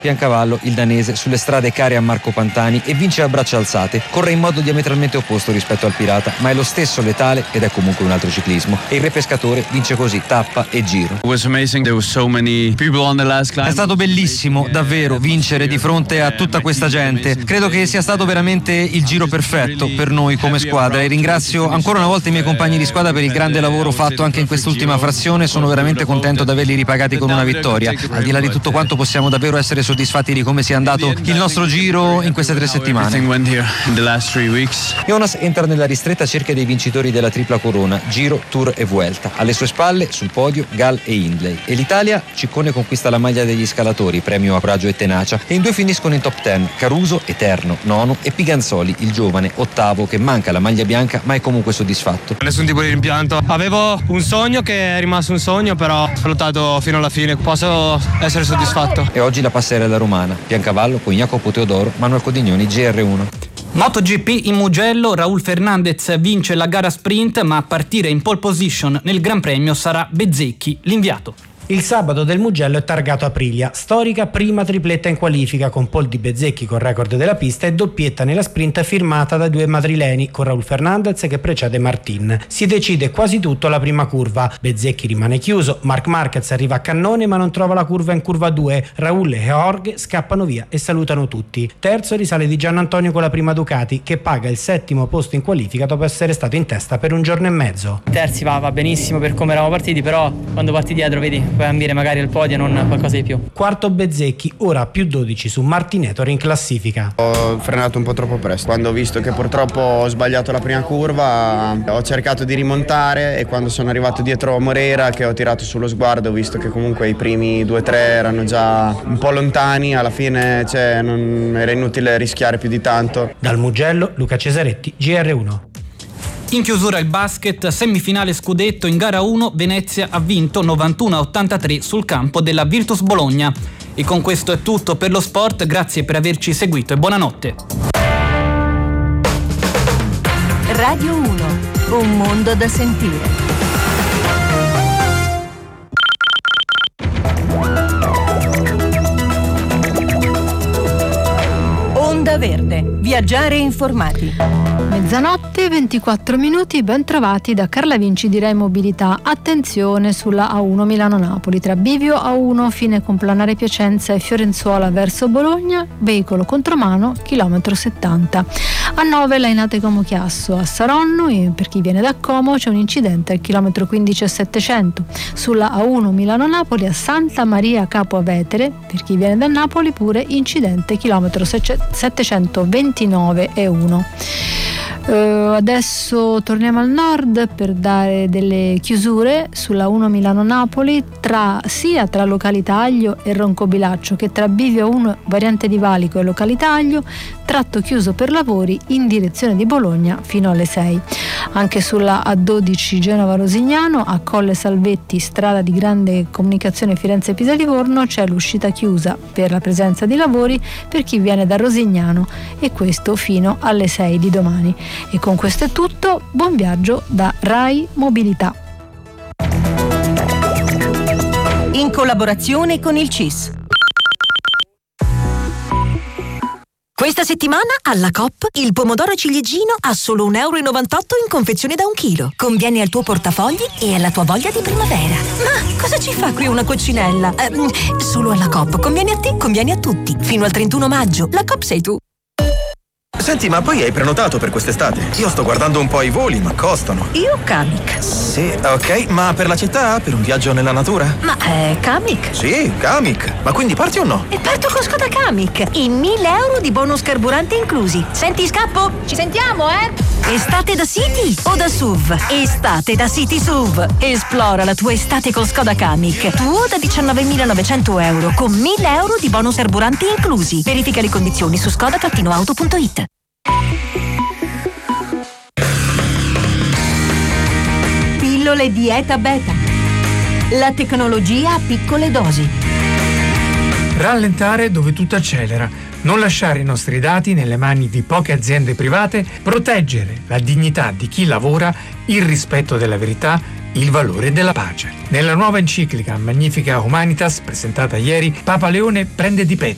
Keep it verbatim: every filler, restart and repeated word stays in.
Piancavallo, il danese, sulle strade care a Marco Pantani e vince a braccia alzate. Corre in modo diametralmente opposto rispetto al Pirata, ma è lo stesso letale ed è comunque un altro ciclismo. E il Re Pescatore vince così tappa e giro. È stato bellissimo, davvero, vincere di fronte a tutta questa gente. Credo che sia stato veramente il giro perfetto per noi come squadra e ringrazio ancora una volta i miei compagni di squadra per il grande lavoro fatto anche in quest'ultima frazione. Sono veramente contento di averli ripagati con una vittoria. Al di là di tutto quanto possiamo davvero essere soddisfatti di come sia andato il nostro giro in queste tre settimane. Jonas entra nella ristretta cerchia dei vincitori della tripla corona, Giro, Tour e Vuelta. Alle sue spalle, sul podio, Gal e Hindley. E l'Italia, Ciccone conquista la maglia degli scalatori, premio a coraggio e tenacia, e in due finiscono in top ten, Caruso, eterno, nono, e Piganzoli, il giovane, ottavo, che manca la maglia bianca ma è comunque soddisfatto. Nessun tipo di rimpianto, avevo un sogno che è rimasto un sogno, però ho lottato fino alla fine, posso essere soddisfatto. E oggi la passerella romana, Piancavallo con Jacopo Teodoro, Manuel Codignoni, G R uno. MotoGP in Mugello, Raul Fernandez vince la gara sprint, ma a partire in pole position nel Gran Premio sarà Bezzecchi, l'inviato. Il sabato del Mugello è targato Aprilia, storica prima tripletta in qualifica con pole di Bezzecchi con record della pista e doppietta nella sprint firmata dai due madrileni con Raul Fernandez che precede Martin. Si decide quasi tutto alla prima curva, Bezzecchi rimane chiuso, Marc Marquez arriva a cannone ma non trova la curva in curva due, Raul e Jorge scappano via e salutano tutti. Terzo risale di Giannantonio con la prima Ducati che paga il settimo posto in qualifica dopo essere stato in testa per un giorno e mezzo. Terzi va, va benissimo per come eravamo partiti, però quando parti dietro vedi puoi ambire magari al podio e non qualcosa di più. Quarto Bezzecchi, ora più dodici su Martinetto in classifica. Ho frenato un po' troppo presto, quando ho visto che purtroppo ho sbagliato la prima curva ho cercato di rimontare e quando sono arrivato dietro a Moreira che ho tirato sullo sguardo ho visto che comunque i primi due tre erano già un po' lontani, alla fine cioè, non era inutile rischiare più di tanto. Dal Mugello Luca Cesaretti, G R uno. In chiusura il basket, semifinale scudetto in gara uno, Venezia ha vinto novantuno a ottantatré sul campo della Virtus Bologna. E con questo è tutto per lo sport, grazie per averci seguito e buonanotte. Radio uno, un mondo da sentire. Onda Verde, viaggiare informati. Mezzanotte, ventiquattro minuti, ben trovati da Carla Vinci di Rai Mobilità. Attenzione sulla A uno Milano-Napoli, tra Bivio A uno, fine con Planare Piacenza e Fiorenzuola verso Bologna, veicolo contromano, chilometro settanta. A nove Lainate Como Chiasso, a Saronno, e per chi viene da Como c'è un incidente al chilometro quindici e settecento. Sulla A uno Milano-Napoli a Santa Maria Capo Avetere, per chi viene da Napoli pure incidente chilometro settecentoventinove e uno. Uh, adesso torniamo al nord per dare delle chiusure sulla uno Milano-Napoli, tra, sia tra Localitaglio e Roncobilaccio che tra Bivio uno variante di Valico e Localitaglio, tratto chiuso per lavori in direzione di Bologna fino alle sei. Anche sulla A dodici Genova-Rosignano, a Colle Salvetti, strada di grande comunicazione Firenze-Pisa-Livorno, c'è l'uscita chiusa per la presenza di lavori per chi viene da Rosignano, e questo fino alle sei di domani. E con questo è tutto, buon viaggio da Rai Mobilità. In collaborazione con il C I S. Questa settimana alla Coop il pomodoro ciliegino a solo un euro e novantotto in confezione da un chilo. Conviene al tuo portafogli e alla tua voglia di primavera. Ma cosa ci fa qui una coccinella? Eh, solo alla Coop. Conviene a te, conviene a tutti. Fino al trentuno maggio. La Coop sei tu. Senti, ma poi hai prenotato per quest'estate? Io sto guardando un po' i voli, ma costano. Io Kamiq. Sì, ok, ma per la città? Per un viaggio nella natura? Ma è Kamiq? Sì, Kamiq. Ma quindi parti o no? E parto con Skoda Kamiq. E mille euro di bonus carburante inclusi. Senti, scappo? Ci sentiamo, eh? Estate da City o da S U V? Estate da City S U V. Esplora la tua estate con Skoda Kamiq. Tuo da diciannovemilanovecento euro con mille euro di bonus carburante inclusi. Verifica le condizioni su skoda auto punto it. Pillole Dieta Beta. La tecnologia a piccole dosi. Rallentare dove tutto accelera. Non lasciare i nostri dati nelle mani di poche aziende private. Proteggere la dignità di chi lavora, il rispetto della verità, il valore della pace. Nella nuova enciclica Magnifica Humanitas, presentata ieri, Papa Leone prende di petto